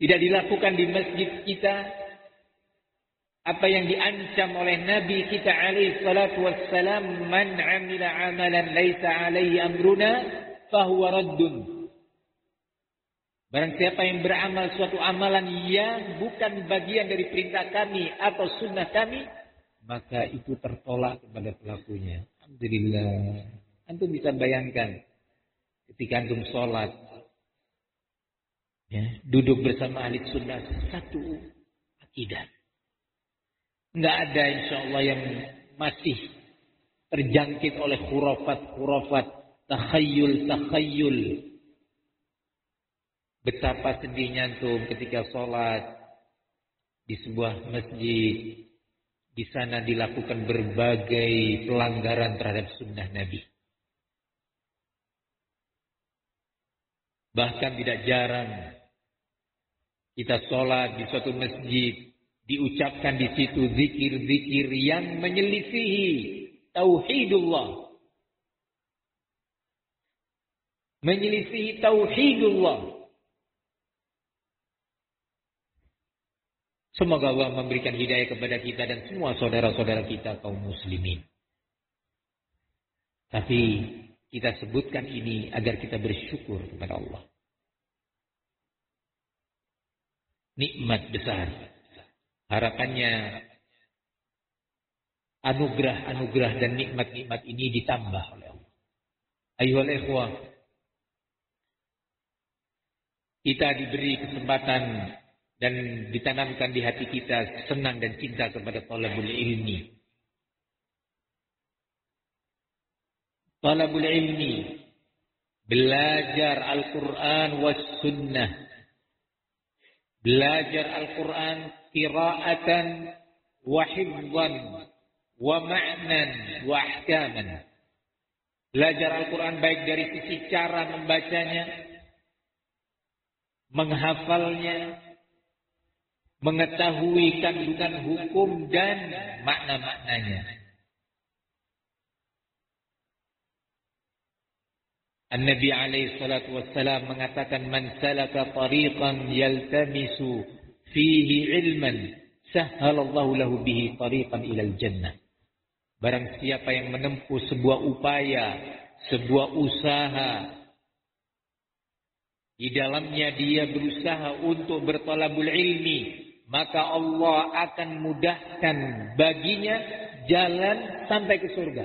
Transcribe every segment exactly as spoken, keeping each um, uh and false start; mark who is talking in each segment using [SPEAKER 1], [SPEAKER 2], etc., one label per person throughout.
[SPEAKER 1] Tidak dilakukan di masjid kita apa yang diancam oleh Nabi kita alaihi salatu wassalam, man amila amalan laisa alaihi amruna fahuwa raddun. Barang siapa yang beramal suatu amalan yang bukan bagian dari perintah kami atau sunnah kami, maka itu tertolak kepada pelakunya. Alhamdulillah. Antum bisa bayangkan ketika antum sholat, ya, duduk bersama ahli sunnah, satu akidah. Enggak ada insya Allah yang masih terjangkit oleh khurafat-khurafat, takhayyul-takhayyul. Betapa sedihnya antum ketika sholat di sebuah masjid, di sana dilakukan berbagai pelanggaran terhadap sunnah Nabi. Bahkan tidak jarang kita sholat di suatu masjid, diucapkan di situ zikir-zikir yang menyelisihi tauhidullah, menyelisihi tauhidullah. Semoga Allah memberikan hidayah kepada kita dan semua saudara-saudara kita kaum muslimin. Tapi kita sebutkan ini agar kita bersyukur kepada Allah. Nikmat besar. Harapannya anugerah-anugerah dan nikmat-nikmat ini ditambah oleh Allah. Ayyuhal ikhwah, kita diberi kesempatan dan ditanamkan di hati kita senang dan cinta kepada talabul ilmi. Talabul ilmi, belajar Al-Quran was sunnah. Belajar Al-Quran qira'atan wa hifzan wa ma'nan wa ahkaman. Belajar Al-Quran baik dari sisi cara membacanya, menghafalnya, mengetahui kandungan hukum dan makna-maknanya. An-Nabi alaihi salatu wassalam mengatakan, man salaka tariqan yaltamisu fihi ilman sahhalallahu lahu bihi tariqan ilal jannah. Barang siapa yang menempuh sebuah upaya, sebuah usaha, di dalamnya dia berusaha untuk bertolabul ilmi, maka Allah akan mudahkan baginya jalan sampai ke surga.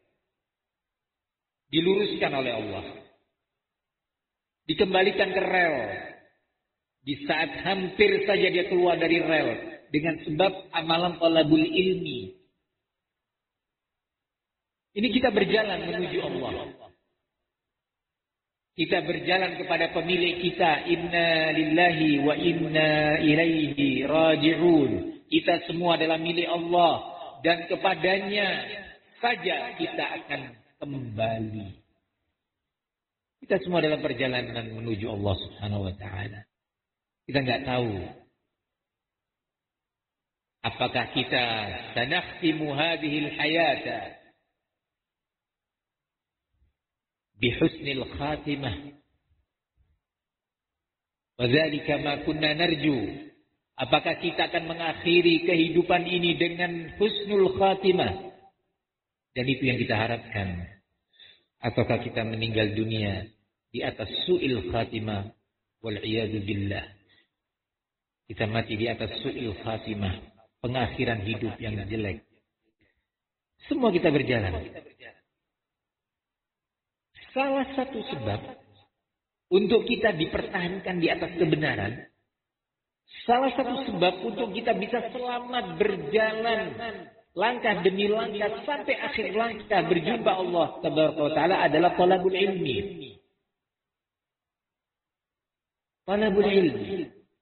[SPEAKER 1] Diluruskan oleh Allah. Dikembalikan ke rel. Di saat hampir saja dia keluar dari rel. Dengan sebab amalan talabul ilmi. Ini kita berjalan menuju Allah. Kita berjalan kepada pemilik kita. Inna lillahi wa inna ilaihi raji'un. Kita semua adalah milik Allah. Dan kepadanya saja kita akan kembali. Kita semua dalam perjalanan menuju Allah Subhanahu wa taala. Kita enggak tahu apakah kita sanakhtimu hadhihi al-hayata bi husnil khatimah. Wa dzalika ma kunna narju. Apakah kita akan mengakhiri kehidupan ini dengan husnul khatimah? Dan itu yang kita harapkan. Ataukah kita meninggal dunia di atas su'il khatimah wal'iyadu billah. Kita mati di atas su'il khatimah, pengakhiran hidup yang jelek. Semua kita berjalan. Salah satu sebab untuk kita dipertahankan di atas kebenaran, salah satu sebab untuk kita bisa selamat berjalan langkah demi langkah sampai akhir langkah berjumpa Allah Tabaraka wa Ta'ala adalah talabul ilmi. Talabul ilmi.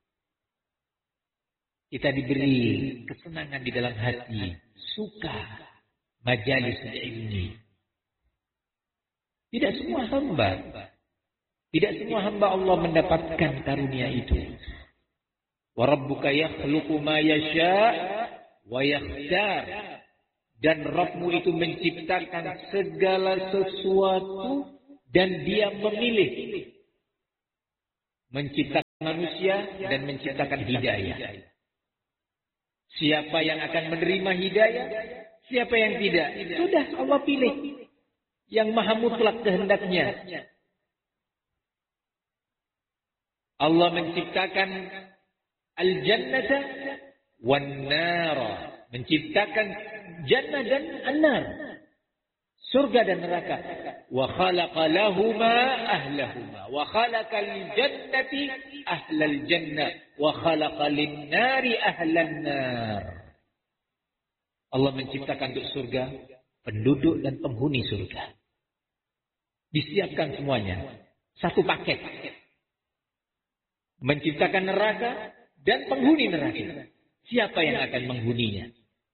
[SPEAKER 1] Kita diberi kesenangan di dalam hati, suka majalis ilmi. Tidak semua hamba, tidak semua hamba Allah mendapatkan karunia itu. Wa rabbuka yakhluqu ma yasha' wa yakhtar. Dan Rabbmu itu menciptakan segala sesuatu dan dia memilih. Menciptakan manusia dan menciptakan hidayah. Siapa yang akan menerima hidayah, siapa yang tidak. Sudah Allah pilih yang maha mutlak kehendaknya. Allah menciptakan al-jannata wan-nara, menciptakan jannah dan an-nar, surga dan neraka. Wa khalaqa lahuma ahlahuma wa khalaqa al-jannati ahlal jannah wa khalaqa lin-nari ahlan nar. Allah menciptakan untuk surga penduduk dan penghuni surga. Disiapkan semuanya, satu paket. Menciptakan neraka dan penghuni neraka. Siapa yang akan menghuninya?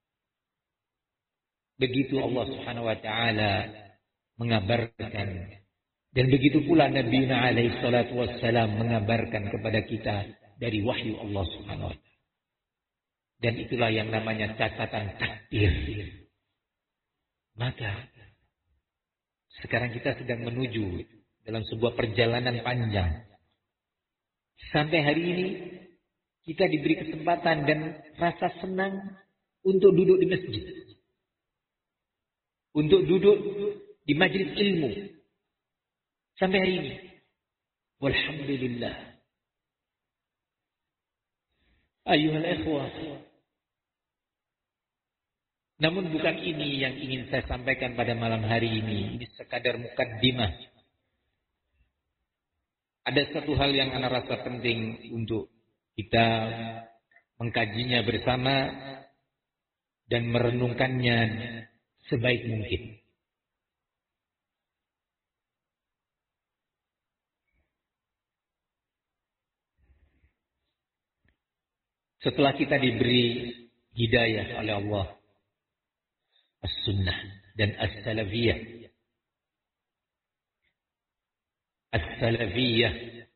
[SPEAKER 1] Begitu Allah Subhanahu wa taala mengabarkan, dan begitu pula Nabi alaihi salatu wassalam mengabarkan kepada kita dari wahyu Allah Subhanahu wa taala. Dan itulah yang namanya catatan takdir. Maka sekarang kita sedang menuju dalam sebuah perjalanan panjang. Sampai hari ini kita diberi kesempatan dan rasa senang untuk duduk di masjid. Untuk duduk di majelis ilmu. Sampai hari ini. Walhamdulillah. Ayuhal ikhwah. Namun bukan ini yang ingin saya sampaikan pada malam hari ini. Ini sekadar mukaddimah. Ada satu hal yang ana rasa penting untuk kita mengkajinya bersama dan merenungkannya sebaik mungkin. Setelah kita diberi hidayah oleh Allah, as-sunnah dan as-salafiyah. As-salafiyah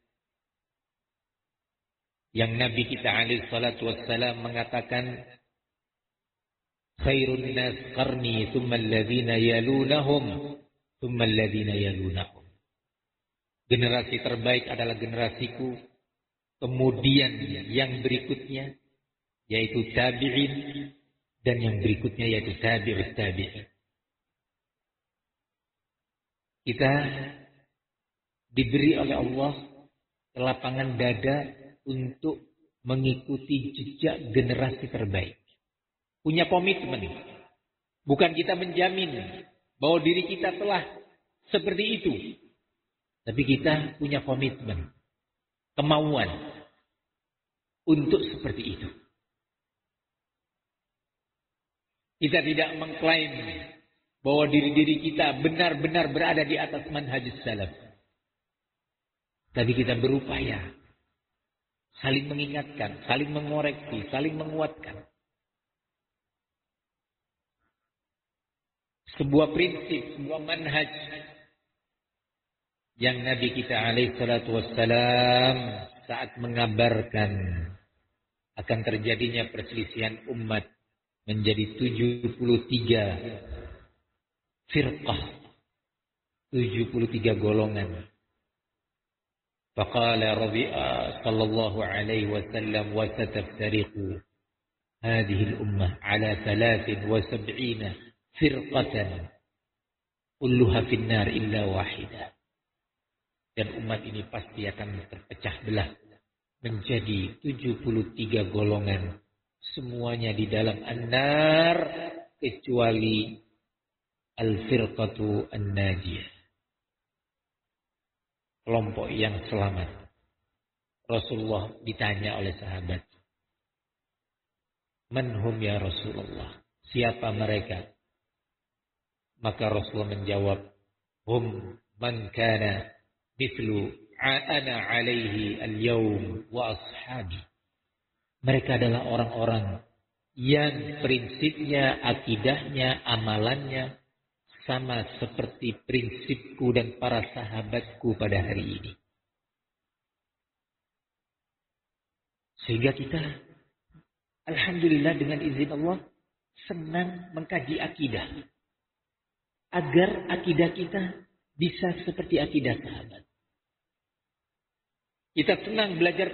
[SPEAKER 1] yang Nabi kita alaihi salatu wassalam mengatakan, khairun nas qarni thumma alladhina yalunahum thumma alladhina yalunahum. Generasi terbaik adalah generasiku, kemudian yang berikutnya yaitu tabi'in, dan yang berikutnya yaitu tabi'ut tabi'in. Kita diberi oleh Allah kelapangan dada untuk mengikuti jejak generasi terbaik. Punya komitmen. Bukan kita menjamin bahwa diri kita telah seperti itu. Tapi kita punya komitmen. Kemauan untuk seperti itu. Kita tidak mengklaim bahwa diri-diri kita benar-benar berada di atas manhajus salaf. Tapi kita berupaya saling mengingatkan, saling mengoreksi, saling menguatkan. Sebuah prinsip, sebuah manhaj yang Nabi kita alaihi salatu wassalam saat mengabarkan akan terjadinya perselisihan umat menjadi tujuh puluh tiga firqah, tujuh puluh tiga golongan. فقال ربي صلى الله عليه وسلم وستفترق هذه الأمة على ثلاث وسبعين فرقة كلها في النار إلا واحدة. Dan umat ini pasti akan terpecah belah menjadi tujuh puluh tiga golongan, semuanya di dalam an-nar kecuali al-firqatu an-najiyah, kelompok yang selamat. Rasulullah ditanya oleh sahabat, "Man hum ya Rasulullah?" Siapa mereka? Maka Rasulullah menjawab, "Hum man kana mithlu ana alaihi al-yawm wa ashabi." Mereka adalah orang-orang yang prinsipnya, akidahnya, amalannya sama seperti prinsipku dan para sahabatku pada hari ini. Sehingga kita, alhamdulillah dengan izin Allah, senang mengkaji akidah. Agar akidah kita bisa seperti akidah sahabat. Kita senang belajar